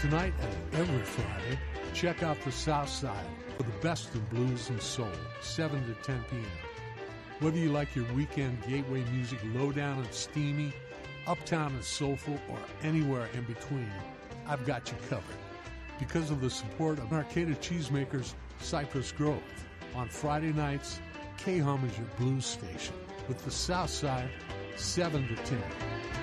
Tonight and every Friday, check out the South Side for the best of blues and soul, 7 to 10 p.m. Whether you like your weekend gateway music low down and steamy, uptown and soulful, or anywhere in between, I've got you covered. Because of the support of Arcata Cheesemakers Cypress Grove. On Friday nights, K-Hum is your blues station with the South Side, 7 to 10.